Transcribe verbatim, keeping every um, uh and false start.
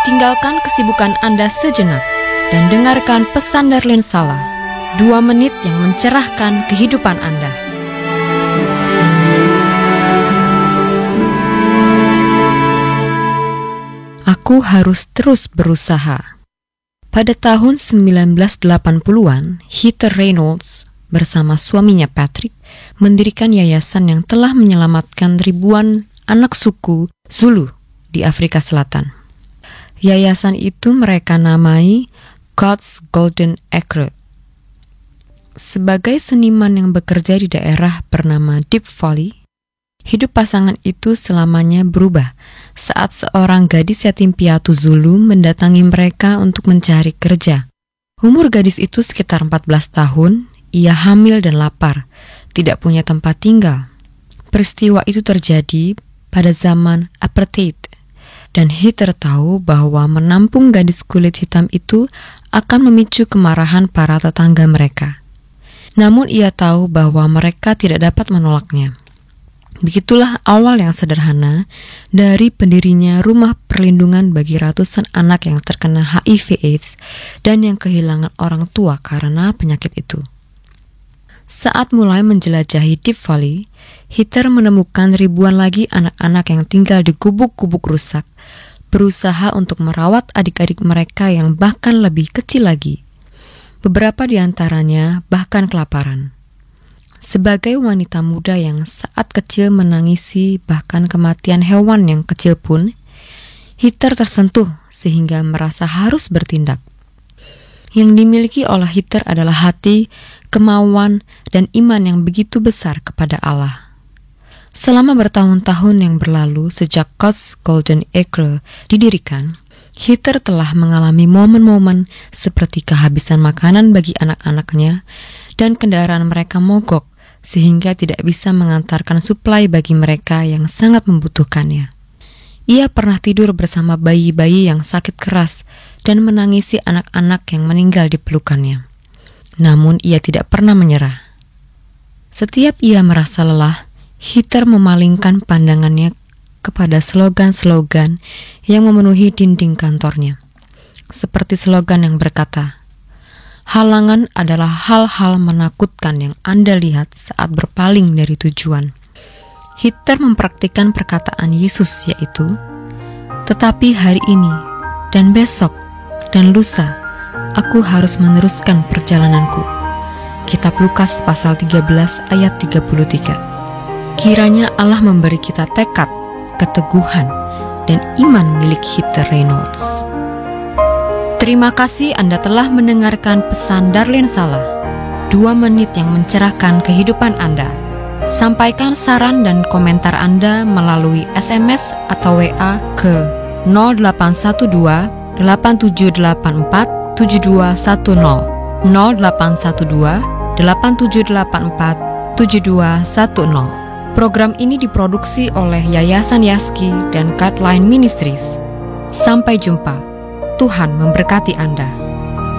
tinggalkan kesibukan Anda sejenak dan dengarkan pesan Darlene Sala, dua menit yang mencerahkan kehidupan Anda. Aku harus terus berusaha. Pada tahun sembilan belas delapan puluhan, Heather Reynolds bersama suaminya Patrick mendirikan yayasan yang telah menyelamatkan ribuan anak suku Zulu di Afrika Selatan. Yayasan itu mereka namai God's Golden Acre. Sebagai seniman yang bekerja di daerah bernama Deep Valley, hidup pasangan itu selamanya berubah saat seorang gadis yatim piatu Zulu mendatangi mereka untuk mencari kerja. Umur gadis itu sekitar empat belas tahun, ia hamil dan lapar, tidak punya tempat tinggal. Peristiwa itu terjadi pada zaman apartheid, dan Heather tahu bahwa menampung gadis kulit hitam itu akan memicu kemarahan para tetangga mereka. Namun ia tahu bahwa mereka tidak dapat menolaknya. Begitulah awal yang sederhana dari pendirinya rumah perlindungan bagi ratusan anak yang terkena H I V AIDS dan yang kehilangan orang tua karena penyakit itu. Saat mulai menjelajahi Deep Valley, Heather menemukan ribuan lagi anak-anak yang tinggal di gubuk-gubuk rusak, berusaha untuk merawat adik-adik mereka yang bahkan lebih kecil lagi. Beberapa di antaranya bahkan kelaparan. Sebagai wanita muda yang saat kecil menangisi bahkan kematian hewan yang kecil pun, Heather tersentuh sehingga merasa harus bertindak. Yang dimiliki oleh Heather adalah hati, kemauan, dan iman yang begitu besar kepada Allah. Selama bertahun-tahun yang berlalu sejak God's Golden Acre didirikan, Heather telah mengalami momen-momen seperti kehabisan makanan bagi anak-anaknya dan kendaraan mereka mogok sehingga tidak bisa mengantarkan suplai bagi mereka yang sangat membutuhkannya. Ia pernah tidur bersama bayi-bayi yang sakit keras dan menangisi anak-anak yang meninggal di pelukannya. Namun ia tidak pernah menyerah. Setiap ia merasa lelah, Heather memalingkan pandangannya kepada slogan-slogan yang memenuhi dinding kantornya. Seperti slogan yang berkata, "Halangan adalah hal-hal menakutkan yang Anda lihat saat berpaling dari tujuan." Heather mempraktikkan perkataan Yesus yaitu, "Tetapi hari ini dan besok dan lusa, aku harus meneruskan perjalananku." Kitab Lukas pasal tiga belas ayat tiga puluh tiga. Kiranya Allah memberi kita tekad, keteguhan, dan iman milik Heather Reynolds. Terima kasih Anda telah mendengarkan pesan Darlene Sala, dua menit yang mencerahkan kehidupan Anda. Sampaikan saran dan komentar Anda melalui S M S atau W A ke nol delapan satu dua delapan tujuh delapan empat tujuh dua satu nol nol delapan satu dua delapan tujuh delapan empat tujuh dua satu nol. Program ini diproduksi oleh Yayasan Yaski dan Guideline Ministries. Sampai jumpa. Tuhan memberkati Anda.